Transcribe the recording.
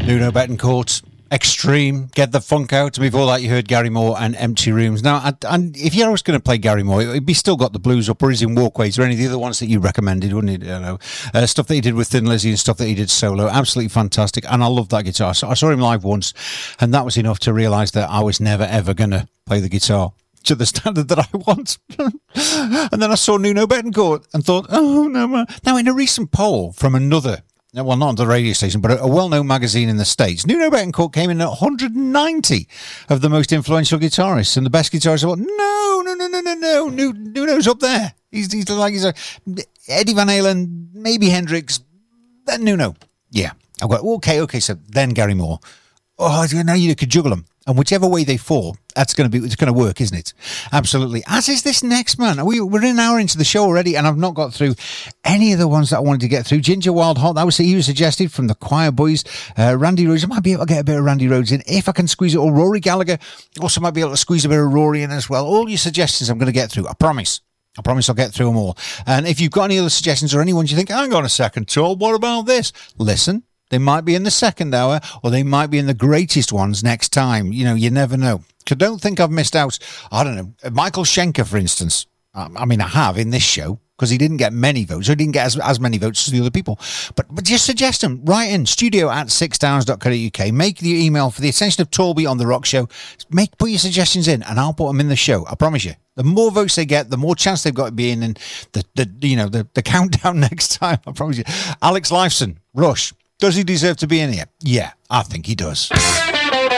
Nuno Bettencourt, Extreme, Get the Funk Out. Before that, you heard Gary Moore and Empty Rooms. Now, and if you was going to play Gary Moore, it'd be Still Got the Blues Up, or Is in Walkways, or any of the other ones that you recommended, wouldn't it? You know, stuff that he did with Thin Lizzy and stuff that he did solo. Absolutely fantastic. And I love that guitar. So I saw him live once, and that was enough to realise that I was never, ever going to play the guitar to the standard that I want. And then I saw Nuno Bettencourt and thought, oh, no, man. Now, in a recent poll from another, well, not the radio station, but a well-known magazine in the States, Nuno Bettencourt came in at 190 of the most influential guitarists, and the best guitarist. I thought, no, Nuno's up there. He's Eddie Van Halen, maybe Hendrix, then Nuno. Yeah, I've got okay. So then Gary Moore. Oh, now you could juggle them, and whichever way they fall, it's going to work, isn't it? Absolutely. As is this next man. We're an hour into the show already, and I've not got through any of the ones that I wanted to get through. Ginger Wild Hot, he was suggested from the Choir Boys. Randy Rhoads, I might be able to get a bit of Randy Rhoads in if I can squeeze it. Or Rory Gallagher, also might be able to squeeze a bit of Rory in as well. All your suggestions I'm going to get through. I promise I'll get through them all. And if you've got any other suggestions or any ones you think, hang on a second, Tom, what about this? Listen. They might be in the second hour, or they might be in the greatest ones next time. You know, you never know. So don't think I've missed out. I don't know. Michael Schenker, for instance. I have in this show, because he didn't get many votes. So he didn't get as many votes as the other people. But just suggest them. Write in studio@sixdowns.co.uk. Make the email for the Ascension of Torby on the Rock Show. Put your suggestions in, and I'll put them in the show. I promise you. The more votes they get, the more chance they've got to be in the countdown next time. I promise you. Alex Lifeson, Rush. Does he deserve to be in here? Yeah, I think he does.